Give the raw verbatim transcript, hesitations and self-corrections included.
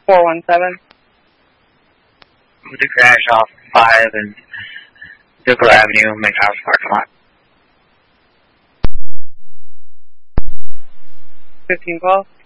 four one seven. With the crash off five and Ziegler Avenue, McHouse parking lot. fifteen twelve.